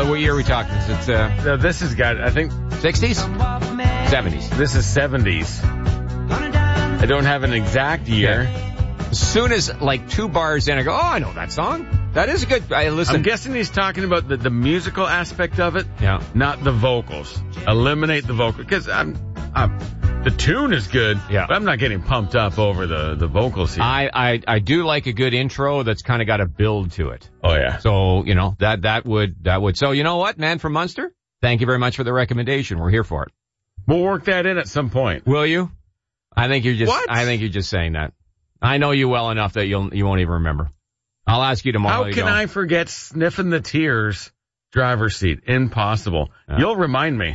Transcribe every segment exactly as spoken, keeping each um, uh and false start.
what year are we talking? Is it, uh, No, this has got, I think, sixties? seventies. this is seventies. I don't have an exact year. As soon as, like, two bars in, I go, oh, I know that song. That is a good, I listen. I'm guessing he's talking about the, the musical aspect of it, Yeah. not the vocals. Eliminate the vocal, because I'm, I'm, the tune is good, Yeah. but I'm not getting pumped up over the, the vocals here. I, I, I do like a good intro that's kind of got a build to it. oh, yeah. So, you know, that, that would, that would, so you know what, man from Munster? Thank you very much for the recommendation. We're here for it. We'll work that in at some point. Will you? I think you're just, What? I think you're just saying that. I know you well enough that you'll, you won't even remember. I'll ask you tomorrow. How you can go, I forget Sniffing the Tears driver's seat? Impossible. Yeah. You'll remind me.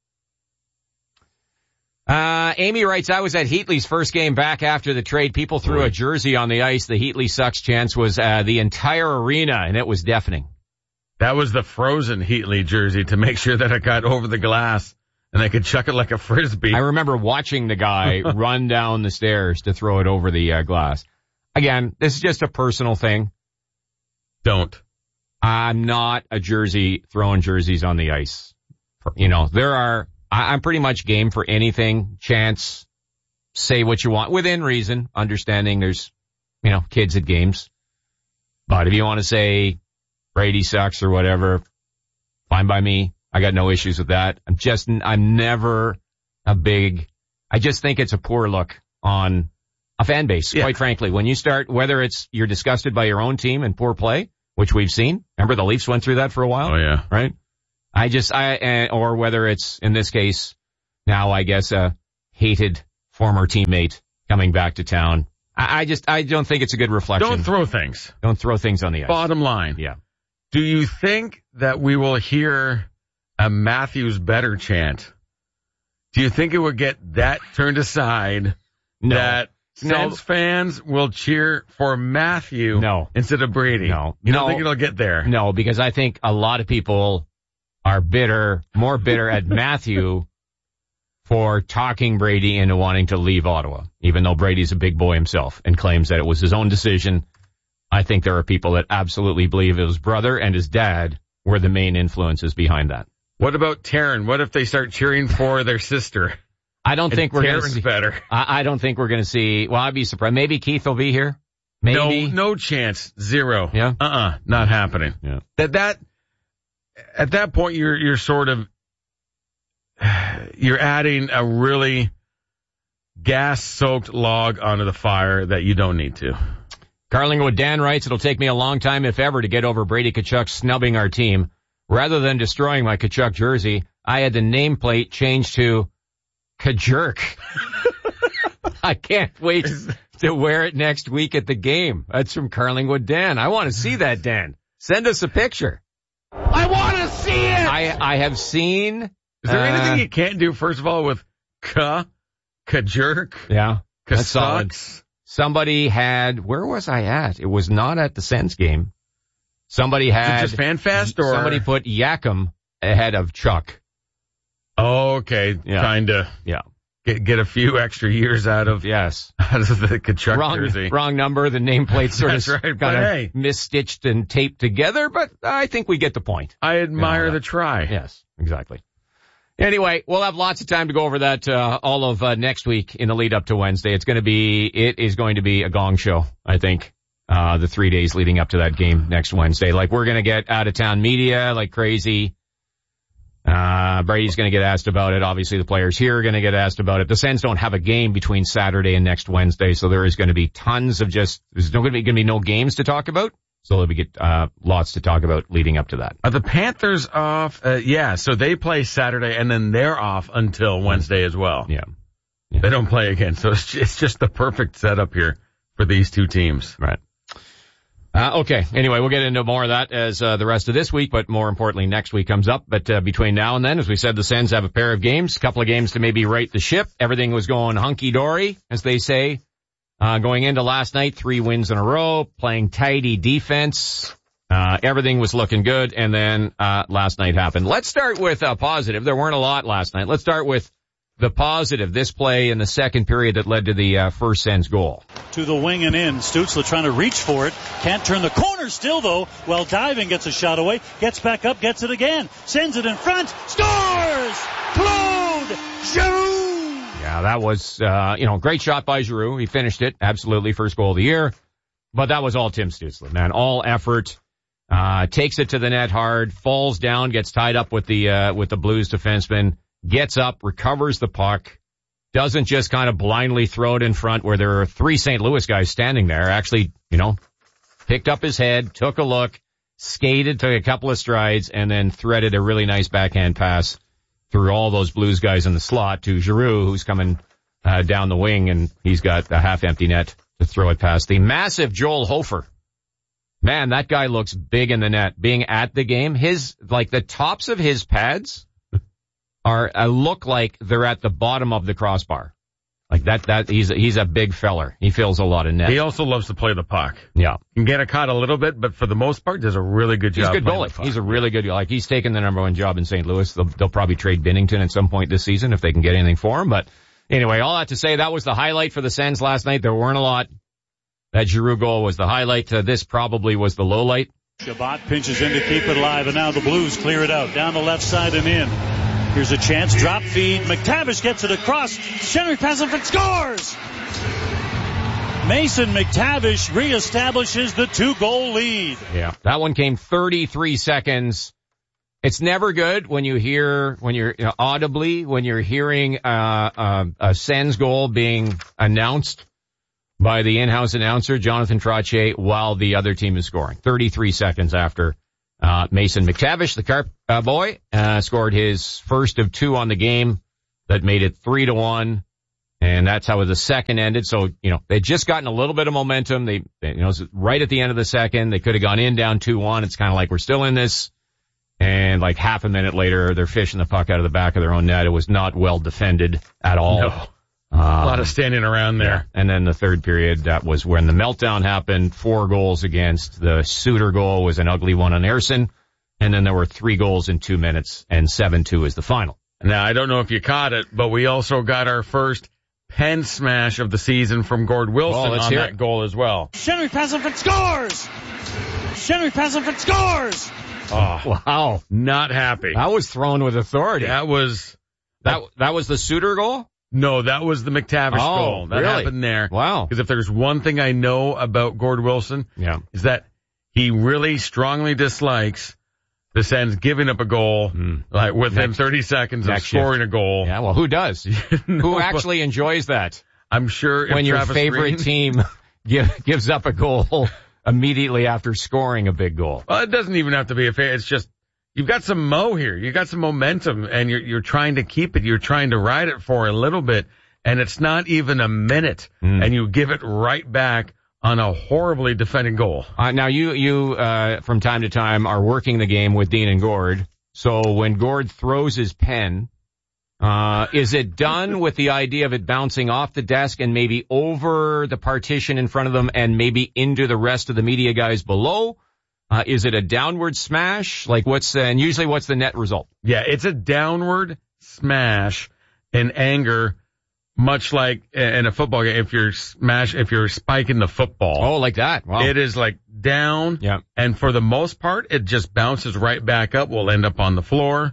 Uh, Amy writes, I was at Heatley's first game back after the trade. People threw a jersey on the ice. The Heatley sucks chance was, uh, the entire arena, and it was deafening. That was the frozen Heatley jersey to make sure that it got over the glass and they could chuck it like a frisbee. I remember watching the guy run down the stairs to throw it over the uh, glass. Again, this is just a personal thing. Don't. I'm not a jersey, throwing jerseys on the ice. You know, there are, I, I'm pretty much game for anything, chance, say what you want, within reason, understanding there's, you know, kids at games. But if you want to say Brady sucks or whatever, fine by me. I got no issues with that. I'm just, I'm never a big, I just think it's a poor look on a fan base, Yeah. quite frankly. When you start, whether it's you're disgusted by your own team and poor play, which we've seen. Remember the Leafs went through that for a while? Oh, yeah. Right? I just, I, uh, or whether it's, in this case, now I guess a hated former teammate coming back to town. I, I just, I don't think it's a good reflection. Don't throw things. Don't throw things on the ice. Bottom line. Yeah. Do you think that we will hear a Matthews better chant? Do you think it would get that turned aside No. that No. Sens fans will cheer for Matthew No. instead of Brady? No. You don't No. think it'll get there? No, because I think a lot of people are bitter, more bitter at Matthew for talking Brady into wanting to leave Ottawa, even though Brady's a big boy himself and claims that it was his own decision. I think there are people that absolutely believe his brother and his dad were the main influences behind that. What about Taryn? What if they start cheering for their sister? I don't think we're going to Taryn's see, better. I, I don't think we're going to see, well, I'd be surprised. Maybe Keith will be here. Maybe. No, no chance. Zero. Yeah. Uh-uh. Not happening. Yeah. That, that, at that point, you're, you're sort of, you're adding a really gas-soaked log onto the fire that you don't need to. Carlingwood Dan writes, it'll take me a long time, if ever, to get over Brady Tkachuk snubbing our team. Rather than destroying my Tkachuk jersey, I had the nameplate changed to Kajurk. I can't wait to wear it next week at the game. That's from Carlingwood Dan. I want to see that, Dan. Send us a picture. I want to see it! I, I have seen. Is there uh, anything you can't do, first of all, with ka, ka-jerk, Yeah. That's solid. ka-sucks? Somebody had, where was I at? It was not at the Sens game. Somebody had. Is it just FanFest or? Somebody put Yakum ahead of Chuck. Oh, okay. Yeah. Kinda. Yeah. Get, get a few extra years out of, Yes. out of the Kachuk Wrong, jersey. wrong number. The nameplate sort That's of right, but got hey. misstitched and taped together, but I think we get the point. I admire Yeah. the try. Yes, exactly. Anyway, we'll have lots of time to go over that uh, all of uh, next week in the lead up to Wednesday. It's going to be, it is going to be a gong show, I think, uh, the three days leading up to that game next Wednesday. Like, we're going to get out of town media like crazy. Uh, Brady's going to get asked about it. Obviously, the players here are going to get asked about it. The Sens don't have a game between Saturday and next Wednesday, so there is going to be tons of just, there's no going to be, going to be no games to talk about. So there'll be uh, lots to talk about leading up to that. Are the Panthers off? Uh, yeah, so they play Saturday and then they're off until Wednesday as well. Yeah. yeah. They don't play again, so it's just, it's just the perfect setup here for these two teams. Right. Uh, okay. Anyway, we'll get into more of that as uh, the rest of this week, but more importantly, next week comes up. But uh, between now and then, as we said, the Sens have a pair of games, a couple of games to maybe right the ship. Everything was going hunky-dory, as they say. Uh, going into last night, three wins in a row, playing tidy defense. Uh, everything was looking good, and then uh last night happened. Let's start with uh, positive. There weren't a lot last night. Let's start with the positive. This play in the second period that led to the uh, first Sens goal. To the wing and in. Stützle trying to reach for it. Can't turn the corner. Scores still, though, while diving, gets a shot away, gets back up, gets it again, sends it in front, scores! Claude Giroux! Yeah, that was, uh, you know, great shot by Giroux. He finished it. Absolutely. First goal of the year. But that was all Tim Stützle, man. All effort. Uh, takes it to the net hard, falls down, gets tied up with the, uh, with the Blues defenseman, gets up, recovers the puck, doesn't just kind of blindly throw it in front where there are three Saint Louis guys standing there. Actually, you know, picked up his head, took a look, skated, took a couple of strides, and then threaded a really nice backhand pass through all those Blues guys in the slot to Giroux, who's coming, uh, down the wing, and he's got a half-empty net to throw it past. The massive Joel Hofer. Man, that guy looks big in the net. Being at the game, his, like, the tops of his pads are, uh, look like they're at the bottom of the crossbar. Like that, that, he's, he's a big feller. He fills a lot of net. He also loves to play the puck. Yeah. Can get it caught a little bit, but for the most part, does a really good job. He's a good goalie. He's a really good, like, he's taken the number one job in Saint Louis. They'll, they'll probably trade Binnington at some point this season if they can get anything for him. But anyway, all that to say, that was the highlight for the Sens last night. There weren't a lot. That Giroux goal was the highlight. Uh, this probably was the low light. Chabot pinches in to keep it alive, and now the Blues clear it out. Down the left side and in. Here's a chance. Drop feed. McTavish gets it across. Henrik Passenfeld scores! Mason McTavish reestablishes the two-goal lead. Yeah, that one came thirty-three seconds. It's never good when you hear, when you're you know, audibly, when you're hearing uh, uh, a Sens goal being announced by the in-house announcer, Jonathan Trottier, while the other team is scoring. thirty-three seconds after uh Mason McTavish, the Carp uh, boy, uh scored his first of two on the game that made it three to one. And that's how the second ended. So, you know, they'd just gotten a little bit of momentum. They, they you know, it was right at the end of the second. They could have gone in down two one. It's kind of like we're still in this. And like half a minute later, they're fishing the puck out of the back of their own net. It was not well defended at all. No. Um, a lot of standing around there. Yeah. And then the third period, that was when the meltdown happened. Four goals against. The Suter goal was an ugly one on Ersson. And then there were three goals in two minutes, and seven two is the final. Now, I don't know if you caught it, but we also got our first pen smash of the season from Gord Wilson oh, on that it. goal as well. Henrik Passenfeld scores! Henrik Passenfeld scores! Oh, wow. Not happy. That was thrown with authority. That was... That that was the Suter goal? No, that was the McTavish oh, goal. That really? happened there. Wow. Because if there's one thing I know about Gord Wilson, yeah, is that he really strongly dislikes the Sens giving up a goal, mm. like within next, thirty seconds of scoring shift. a goal. Yeah, well, who does? no, who actually enjoys that? I'm sure when your Travis favorite Green... team give, gives up a goal immediately after scoring a big goal. Well, it doesn't even have to be a fair. It's just you've got some mo here. You got some momentum, and you're you're trying to keep it. You're trying to ride it for a little bit, and it's not even a minute, mm. and you give it right back on a horribly defended goal. Uh, now you, you, uh, from time to time are working the game with Dean and Gord. So when Gord throws his pen, uh, is it done with the idea of it bouncing off the desk and maybe over the partition in front of them and maybe into the rest of the media guys below? Uh, is it a downward smash? Like what's, uh, and usually what's the net result? Yeah, it's a downward smash in anger. Much like in a football game, if you're smash, if you're spiking the football. Oh, like that. Wow. It is like down. Yeah. And for the most part, it just bounces right back up. We'll end up on the floor.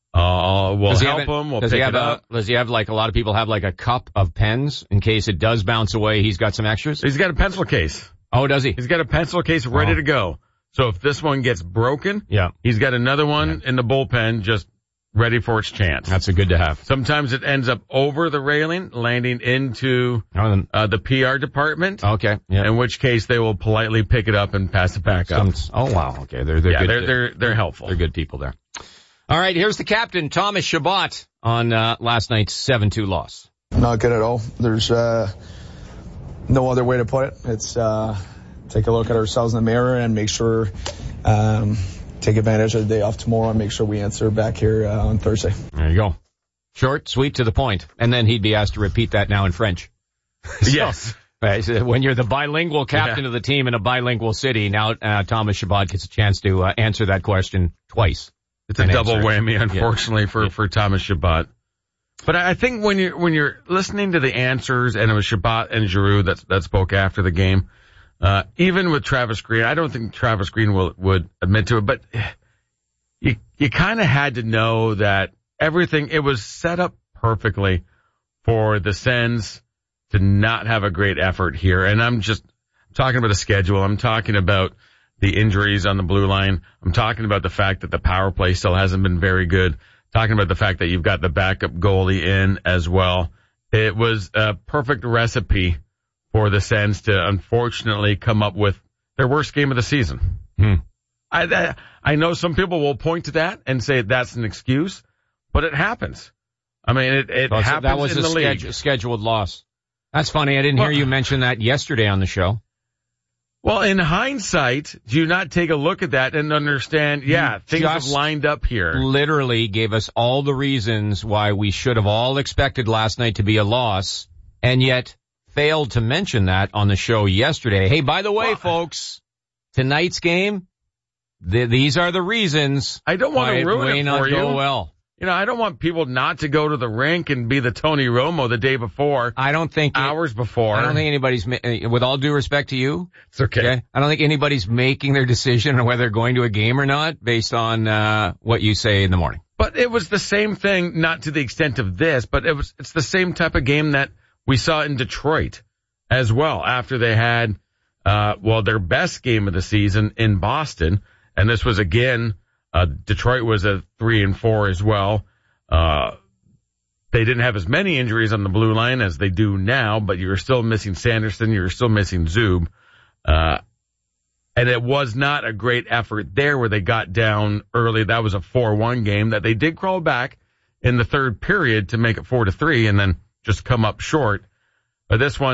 Uh, we'll does help he him. We'll does pick he have it a, up. Does he have like a lot of people have like a cup of pens in case it does bounce away? He's got some extras. He's got a pencil case. Oh, does he? He's got a pencil case ready oh. to go. So if this one gets broken, yeah, he's got another one yeah. in the bullpen just ready for its chance. That's a good to have. Sometimes it ends up over the railing, landing into uh, the P R department. Okay. Yeah. In which case they will politely pick it up and pass it back Some, up. Oh wow. Okay. They're they're yeah, good. They're they're they're helpful. They're good people there. All right. Here's the captain, Thomas Chabot, on uh, last night's seven two loss. Not good at all. There's uh, no other way to put it. It's uh, take a look at ourselves in the mirror and make sure. Um, Take advantage of the day off tomorrow and make sure we answer back here uh, on Thursday. There you go. Short, sweet, to the point. And then he'd be asked to repeat that now in French. so, yes. Right, so when you're the bilingual captain yeah. of the team in a bilingual city, now uh, Thomas Chabot gets a chance to uh, answer that question twice. It's a double answer. whammy, unfortunately, yeah. for, yeah. for Thomas Chabot. But I think when you're when you're listening to the answers, and it was Chabot and Giroux that that spoke after the game, Uh, even with Travis Green, I don't think Travis Green will, would admit to it, but you, you kind of had to know that everything, it was set up perfectly for the Sens to not have a great effort here. And I'm just talking about the schedule. I'm talking about the injuries on the blue line. I'm talking about the fact that the power play still hasn't been very good. Talking about the fact that you've got the backup goalie in as well. It was a perfect recipe for the Sens to unfortunately come up with their worst game of the season. Hmm. I, that, I know some people will point to that and say that's an excuse, but it happens. I mean, it, it so happens that was in a the league. schedule, scheduled loss. That's funny. I didn't well, hear you mention that yesterday on the show. Well, in hindsight, do you not take a look at that and understand, yeah, you things have lined up here. Literally gave us all the reasons why we should have all expected last night to be a loss, and yet failed to mention that on the show yesterday. Hey, by the way, well, folks, tonight's game, th- these are the reasons I don't want why to ruin it may it not for go you. well. You know, I don't want people not to go to the rink and be the Tony Romo the day before. I don't think hours it, before. I don't think anybody's, with all due respect to you. It's okay. okay. I don't think anybody's making their decision on whether they're going to a game or not based on, uh, what you say in the morning. But it was the same thing, not to the extent of this, but it was, it's the same type of game that we saw in Detroit as well after they had, uh, well, their best game of the season in Boston. And this was again, Uh, Detroit was a three and four as well. Uh, they didn't have as many injuries on the blue line as they do now, but you were still missing Sanderson. You were still missing Zub. Uh, and it was not a great effort there where they got down early. That was a four one game that they did crawl back in the third period to make it four to three and then just come up short. But this one,